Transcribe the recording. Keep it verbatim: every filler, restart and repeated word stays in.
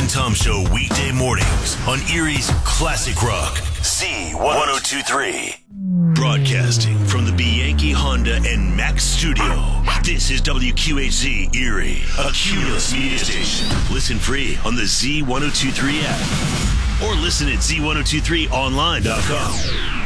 and Tom Show weekday mornings on Erie's Classic Rock, Z one oh two three. Broadcasting from the Bianchi Honda and Mack studio, this is W Q H Z Erie, a Cumulus media station. Listen free on the Z one oh two three app or listen at Z one oh two three online dot com.